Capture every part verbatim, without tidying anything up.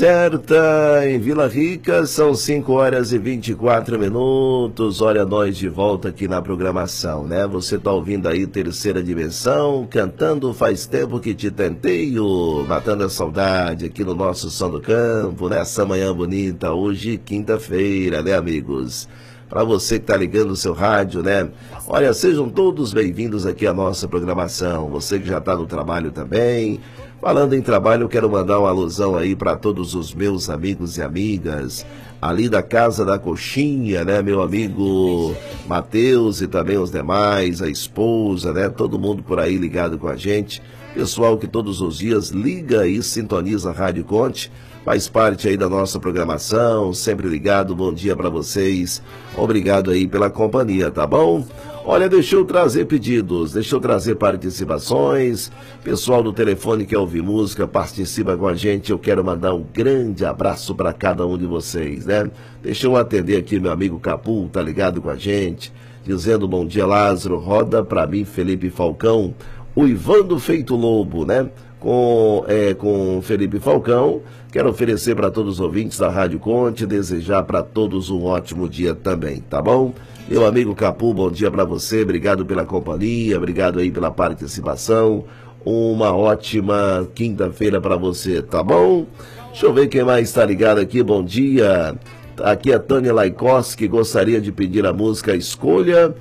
Certa, em Vila Rica, são cinco horas e vinte e quatro minutos. Olha nós de volta aqui na programação, né? Você tá ouvindo aí Terceira Dimensão, cantando Faz Tempo Que Te Tenteio, matando a saudade aqui no nosso Som do Campo, nessa manhã bonita, hoje quinta-feira, né, amigos? Para você que tá ligando o seu rádio, né? Olha, sejam todos bem-vindos aqui à nossa programação. Você que já tá no trabalho também. Falando em trabalho, eu quero mandar uma alusão aí para todos os meus amigos e amigas ali da Casa da Coxinha, né? Meu amigo Matheus e também os demais, a esposa, né? Todo mundo por aí ligado com a gente. Pessoal que todos os dias liga e sintoniza a Rádio Conte, faz parte aí da nossa programação, sempre ligado. Bom dia para vocês. Obrigado aí pela companhia, tá bom? Olha, deixa eu trazer pedidos, deixa eu trazer participações. Pessoal do telefone que quer ouvir música, participa com a gente. Eu quero mandar um grande abraço para cada um de vocês, né? Deixa eu atender aqui meu amigo Capu, tá ligado com a gente, dizendo bom dia, Lázaro. Roda para mim, Felipe Falcão, Uivando Feito Lobo, né? Com, é, com Felipe Falcão. Quero oferecer para todos os ouvintes da Rádio Conte, desejar para todos um ótimo dia também, tá bom? Meu amigo Capu, bom dia para você, obrigado pela companhia, obrigado aí pela participação, uma ótima quinta-feira para você, tá bom? Deixa eu ver quem mais está ligado aqui, bom dia. Aqui é a Tânia Laikoski, gostaria de pedir a música Escolha,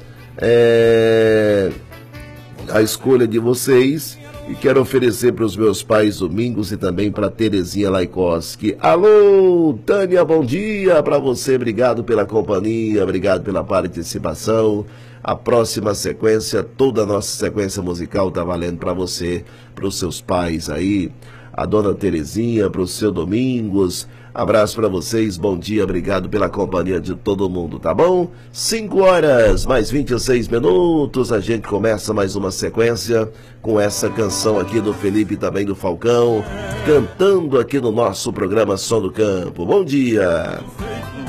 é... a escolha de vocês. E quero oferecer para os meus pais Domingos e também para Terezinha Laikoski. Alô, Tânia, bom dia para você. Obrigado pela companhia, obrigado pela participação. A próxima sequência, toda a nossa sequência musical tá valendo para você, para os seus pais aí. A dona Terezinha, para o seu Domingos. Abraço para vocês, bom dia, obrigado pela companhia de todo mundo, tá bom? cinco horas, mais vinte e seis minutos, a gente começa mais uma sequência com essa canção aqui do Felipe e também do Falcão, cantando aqui no nosso programa Som do Campo. Bom dia!